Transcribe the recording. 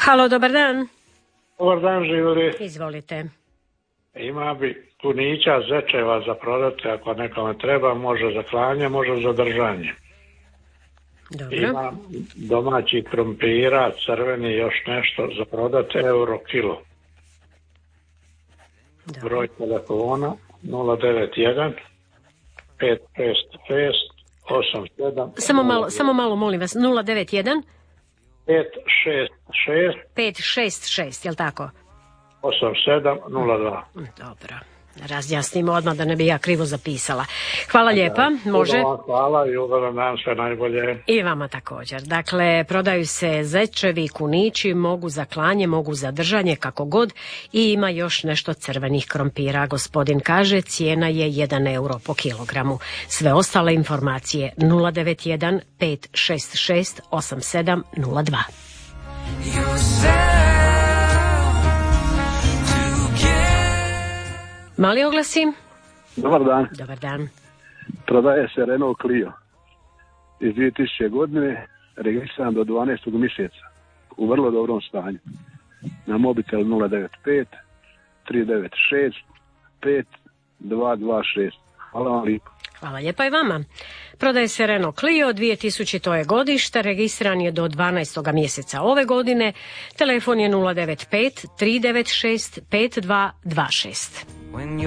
Halo, dobar dan. Dobar dan, Živjeli. Izvolite. Ima bi kunića, zečeva za prodati, ako nekome treba, može za klanje, može za držanje. Dobro. Ima domaći krompira, crveni, još nešto za prodati, euro kilo. Dobro. Broj telefona 091 566 87 Samo malo molim vas, 091 566 566, jel tako? 8702. Dobro, razjasnimo odmah da ne bi ja krivo zapisala. Hvala lijepa, može? Hvala i ugodan dan, sve najbolje. I vama također. Dakle, prodaju se zečevi, kunići, mogu za klanje, mogu za držanje, kako god. I ima još nešto crvenih krompira. Gospodin kaže, cijena je 1 euro po kilogramu. Sve ostale informacije 091 566 8702. Mali oglasi? Dobar dan. Dobar dan. Prodaje se Renault Clio iz 2000. godine, registriran do 12. mjeseca, u vrlo dobrom stanju. Na mobitel 095 396 5226. Hvala vam lijepo. Hvala lijepa i vama. Prodaje se Renault Clio, 2000. je godište, registriran je do 12. mjeseca ove godine. Telefon je 095 396 5226.